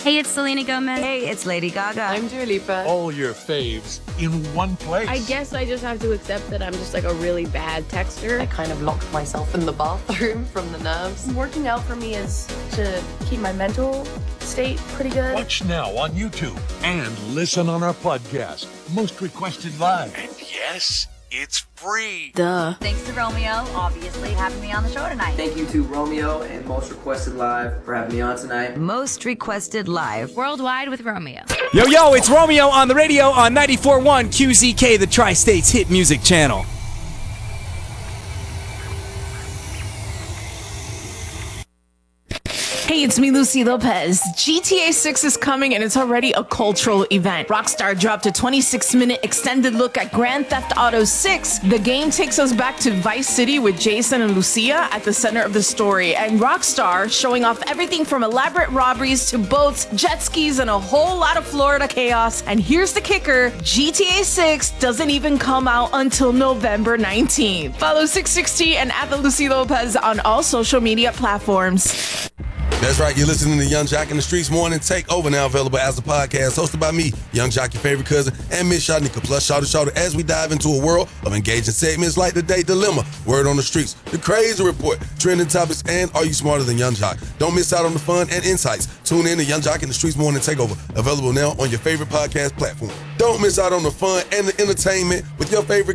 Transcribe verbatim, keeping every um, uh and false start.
Hey, it's Selena Gomez. Hey, it's Lady Gaga. I'm Dua Lipa. All your faves in one place. I guess I just have to accept that I'm just like a really bad texter. I kind of locked myself in the bathroom from the nerves. Working out for me is to keep my mental state pretty good. Watch now on YouTube and listen on our podcast, Most Requested Live. And yes, it's free. Duh. Thanks to Romeo, obviously, having me on the show tonight. Thank you to Romeo and Most Requested Live for having me on tonight. Most Requested Live. Worldwide with Romeo. Yo, yo, it's Romeo on the radio on ninety-four point one Q Z K, the Tri-States Hit Music Channel. Hey, it's me, Lucy Lopez. G T A six is coming and it's already a cultural event. Rockstar dropped a twenty-six minute extended look at Grand Theft Auto six. The game takes us back to Vice City with Jason and Lucia at the center of the story. And Rockstar showing off everything from elaborate robberies to boats, jet skis, and a whole lot of Florida chaos. And here's the kicker, G T A six doesn't even come out until November nineteenth. Follow six sixty and at the Lucy Lopez on all social media platforms. That's right, you're listening to Young Jock in the Streets Morning Takeover, now available as a podcast, hosted by me, Young Jock, your favorite cousin, and Miss Shanika, plus Shoulder to Shoulder, as we dive into a world of engaging segments like the Date Dilemma, Word on the Streets, The Crazy Report, Trending Topics, and Are You Smarter Than Young Jock? Don't miss out on the fun and insights. Tune in to Young Jock in the Streets Morning Takeover, available now on your favorite podcast platform. Don't miss out on the fun and the entertainment with your favorite